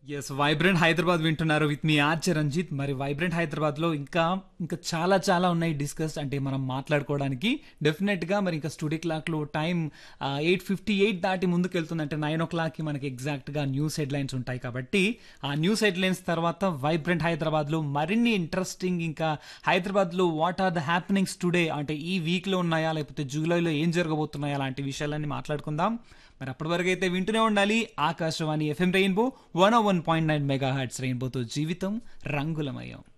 Yes vibrant Hyderabad వింటున్నారు with me ఆర్చే Ranjith. మరి vibrant Hyderabad లో ఇంకా ఇంకా చాలా చాలా ఉన్నాయి డిస్కస్ అంటే మనం మాట్లాడుకోవడానికి. డెఫినెట్ గా మరి ఇంకా స్టూడియో క్లాక్ లో టైం 8:58 దాటి ముందుకు వెళ్తుంది. అంటే 9 o'clock కి మనకి ఎగ్జాక్ట్ గా న్యూస్ హెడ్లైన్స్ ఉంటాయి కాబట్టి ఆ న్యూస్ హెడ్లైన్స్ తర్వాత వైబ్రెంట్ హైదరాబాద్ లో మరిన్ని ఇంట్రెస్టింగ్ ఇంకా హైదరాబాద్ లో what are the happenings today అంటే ఈ వీక్ లో ఉన్నాయా లేకపోతే జూలైలో ఏం జరగబోతున్నాయా అలాంటి విషయాలన్నీ మాట్లాడుకుందాం. మరి అప్పటి వరకు అయితే వింటూనే ఉండాలి Akashvani FM rainbow 101.9 mega hertz. రెయిన్బోతో జీవితం రంగులమయం.